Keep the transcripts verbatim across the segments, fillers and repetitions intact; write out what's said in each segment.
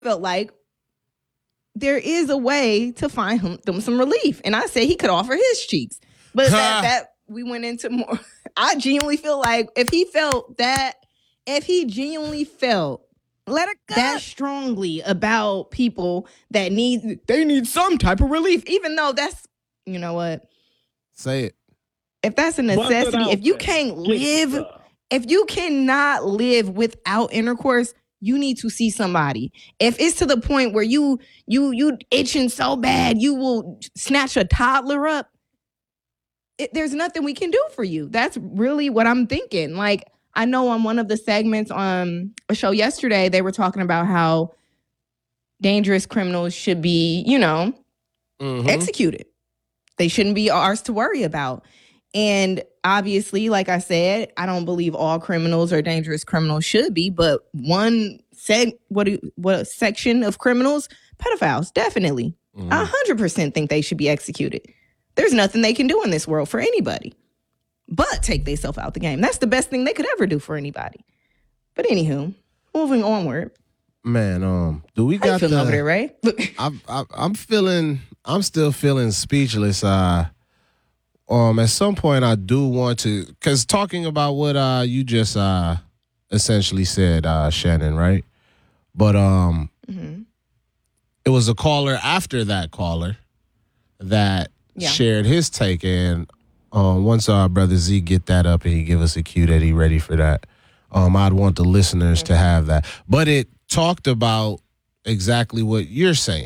felt like there is a way to find him them some relief. And I said he could offer his cheeks. But that, that we went into more. I genuinely feel like if he felt that, if he genuinely felt Let it go. that strongly about people that need, they need some type of relief, even though that's, you know what? Say it. If that's a necessity, if you can't live, if you cannot live without intercourse, you need to see somebody. If it's to the point where you you you itching so bad, you will snatch a toddler up. It, there's nothing we can do for you. That's really what I'm thinking. Like, I know on one of the segments on a show yesterday, they were talking about how dangerous criminals should be, you know, mm-hmm. executed. They shouldn't be ours to worry about. And obviously, like I said, I don't believe all criminals or dangerous criminals should be, but one seg- what what section of criminals, pedophiles, definitely. Mm-hmm. I one hundred percent think they should be executed. There's nothing they can do in this world for anybody but take themselves out the game. That's the best thing they could ever do for anybody. But anywho, moving onward. Man, um, do we How got you feeling the, over there, Ray? I'm, I'm, I'm feeling, I'm still feeling speechless. Uh, um, at some point, I do want to, because talking about what uh you just uh essentially said, uh, Shannon, right? But um, mm-hmm. it was a caller after that caller that yeah. shared his take, and um, once our brother Z get that up and he give us a cue that he ready for that, um, I'd want the listeners mm-hmm. to have that. But it talked about exactly what you're saying,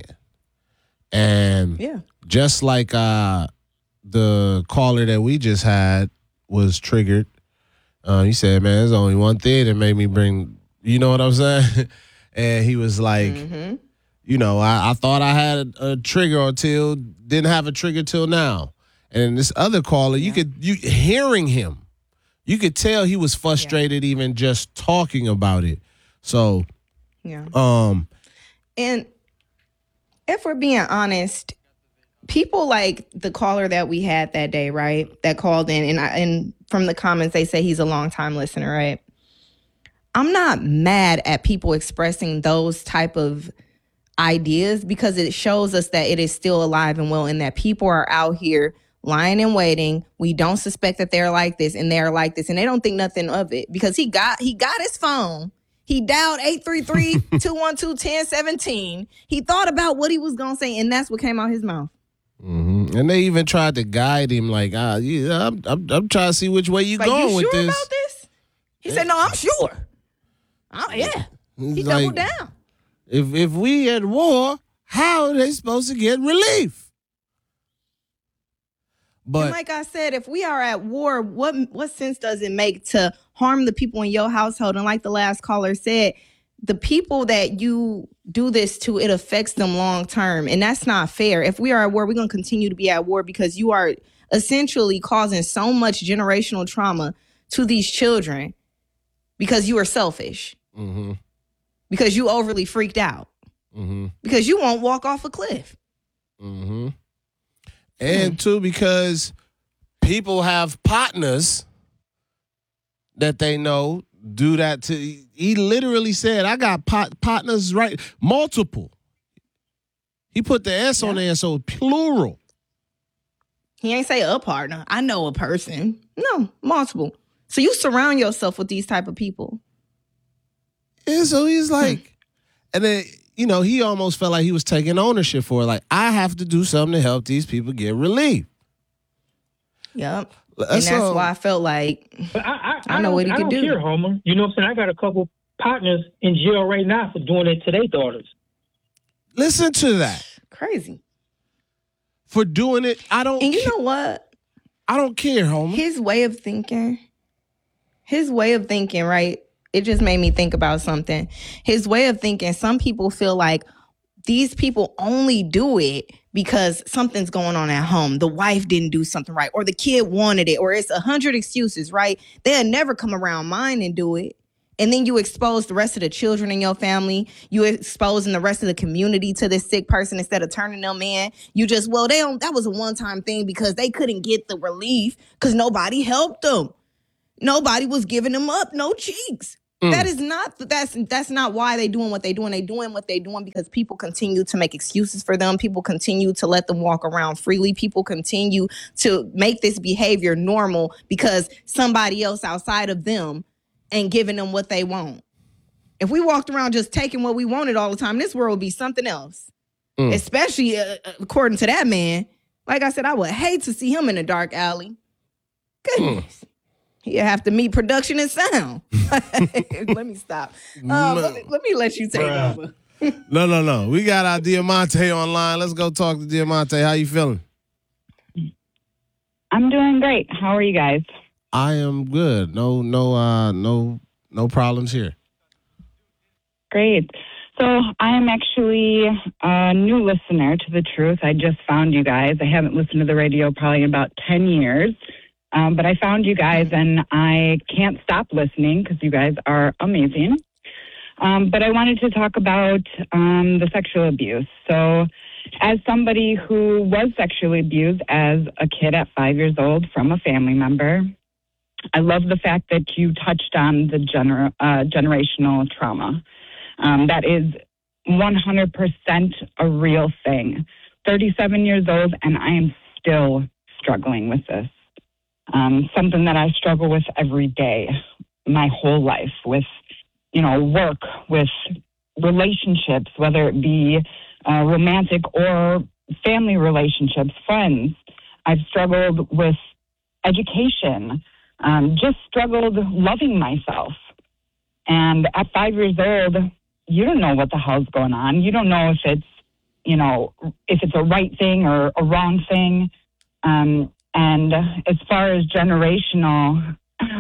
and yeah, just like uh. the caller that we just had was triggered. Uh, he said, man, there's only one thing that made me bring, you know what I'm saying? And he was like, mm-hmm. you know, I, I thought I had a, a trigger until, didn't have a trigger till now. And this other caller, yeah. you could, you hearing him, you could tell he was frustrated yeah. even just talking about it. So, yeah. Um, and if we're being honest, people like the caller that we had that day, right, that called in, and I, and from the comments, they say he's a longtime listener, right? I'm not mad at people expressing those type of ideas because it shows us that it is still alive and well and that people are out here lying and waiting. We don't suspect that they're like this and they're like this, and they don't think nothing of it because he got he got his phone. He dialed eight three three, two one two, one zero one seven. He thought about what he was going to say, and that's what came out his mouth. Mm-hmm. And they even tried to guide him, like, ah, yeah, I'm, I'm, I'm trying to see which way you like, going you with sure this. About this? He yeah. said, "No, I'm sure." Oh yeah, he like, doubled down. If if we at war, how are they supposed to get relief? But and like I said, if we are at war, what what sense does it make to harm the people in your household? And like the last caller said, the people that you do this to, it affects them long term. And that's not fair. If we are at war, we're going to continue to be at war because you are essentially causing so much generational trauma to these children because you are selfish. Mm-hmm. Because you overly freaked out. Mm-hmm. Because you won't walk off a cliff. Mm-hmm. And mm. two, because people have partners that they know do that to. He literally said, I got pot, partners, right? Multiple. He put the S yeah. on there, so plural. He ain't say a partner. I know a person. No, multiple. So you surround yourself with these type of people. And so he's like, hmm. and then, you know, he almost felt like he was taking ownership for it. Like, I have to do something to help these people get relief. Yep. And that's so, why I felt like but I, I, I, I know what he I could don't do. Care, Homer. You know what I'm saying? I got a couple partners in jail right now for doing it to their daughters. Listen to that. Crazy. For doing it, I don't And you ca- know what? I don't care, Homer. His way of thinking, his way of thinking, right? It just made me think about something. His way of thinking, some people feel like these people only do it because something's going on at home. The wife didn't do something right, or the kid wanted it, or it's a hundred excuses, right? They'll never come around mine and do it. And then you expose the rest of the children in your family. You exposing the rest of the community to this sick person instead of turning them in. You just, well, they don't, that was a one-time thing because they couldn't get the relief because nobody helped them. Nobody was giving them up no cheeks. Mm. That is not that's that's not why they doing what they doing. They doing what they doing because people continue to make excuses for them. People continue to let them walk around freely. People continue to make this behavior normal because somebody else outside of them ain't giving them what they want. If we walked around just taking what we wanted all the time, this world would be something else. Mm. Especially uh, according to that man. Like I said, I would hate to see him in a dark alley. Goodness. Mm. He'll have to meet production and sound. Let me stop. Um, let, me, let me let you take Bruh. over. no, no, no. We got our Diamante online. Let's go talk to Diamante. How you feeling? I'm doing great. How are you guys? I am good. No, no, uh, no, no problems here. Great. So I am actually a new listener to The Truth. I just found you guys. I haven't listened to the radio probably in about ten years. Um, but I found you guys, and I can't stop listening because you guys are amazing. Um, but I wanted to talk about um, the sexual abuse. So as somebody who was sexually abused as a kid at five years old from a family member, I love the fact that you touched on the gener- uh, generational trauma. Um, that is one hundred percent a real thing. thirty-seven years old, and I am still struggling with this. Um, something that I struggle with every day, my whole life, with, you know, work, with relationships, whether it be uh, romantic or family relationships, friends. I've struggled with education, um, just struggled loving myself. And at five years old, you don't know what the hell's going on. You don't know if it's, you know, if it's a right thing or a wrong thing. Um, And as far as generational,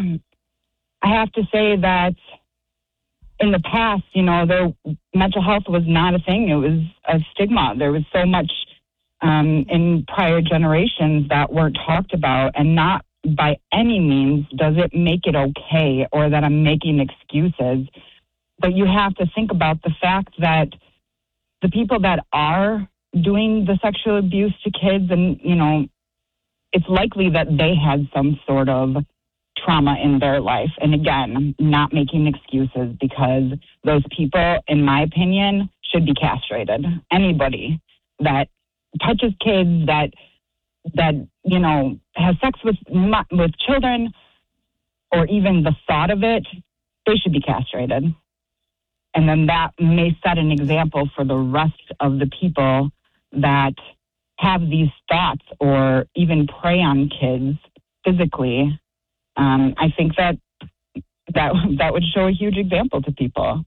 I have to say that in the past, you know, the mental health was not a thing. It was a stigma. There was so much um, in prior generations that weren't talked about, and not by any means does it make it okay or that I'm making excuses. But you have to think about the fact that the people that are doing the sexual abuse to kids, and, you know, it's likely that they had some sort of trauma in their life. And again, not making excuses, because those people, in my opinion, should be castrated. Anybody that touches kids, that, that you know, has sex with with children, or even the thought of it, they should be castrated. And then that may set an example for the rest of the people that have these thoughts or even prey on kids physically. Um, I think that that that would show a huge example to people.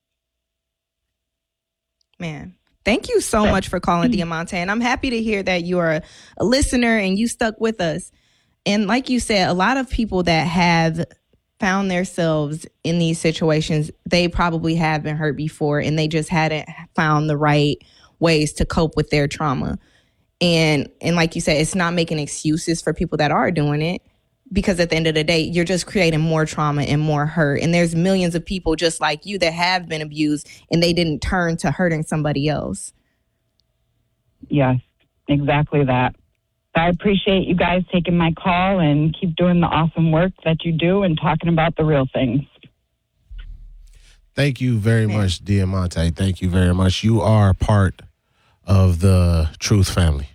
Man, thank you so much for calling, Diamante. And I'm happy to hear that you are a listener and you stuck with us. And like you said, a lot of people that have found themselves in these situations, they probably have been hurt before, and they just hadn't found the right ways to cope with their trauma. And and like you said, it's not making excuses for people that are doing it, because at the end of the day, you're just creating more trauma and more hurt. And there's millions of people just like you that have been abused, and they didn't turn to hurting somebody else. Yes, exactly that. I appreciate you guys taking my call and keep doing the awesome work that you do and talking about the real things. Thank you very Man. much, Diamante. Thank you very much. You are part of the Truth family.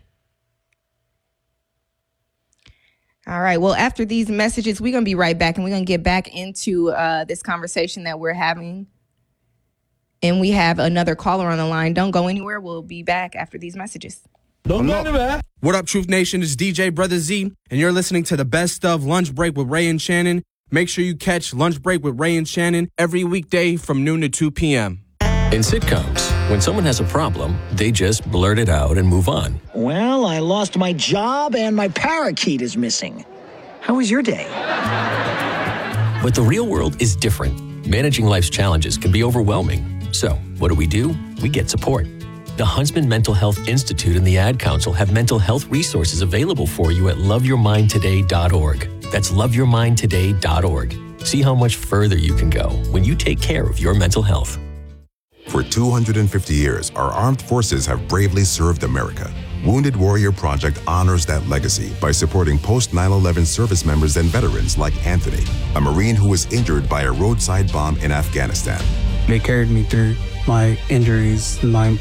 All right. Well, after these messages, we're going to be right back, and we're going to get back into uh, this conversation that we're having. And we have another caller on the line. Don't go anywhere. We'll be back after these messages. Don't go anywhere. What up, Truth Nation? It's D J Brother Z, and you're listening to the best of Lunch Break with Ray and Shannon. Make sure you catch Lunch Break with Ray and Shannon every weekday from noon to two p.m. In sitcoms, when someone has a problem, they just blurt it out and move on. Well, I lost my job and my parakeet is missing. How was your day? But the real world is different. Managing life's challenges can be overwhelming. So, what do we do? We get support. The Huntsman Mental Health Institute and the Ad Council have mental health resources available for you at love your mind today dot org. That's love your mind today dot org. See how much further you can go when you take care of your mental health. For two hundred fifty years, our armed forces have bravely served America. Wounded Warrior Project honors that legacy by supporting post nine eleven service members and veterans like Anthony, a Marine who was injured by a roadside bomb in Afghanistan. They carried me through my injuries, my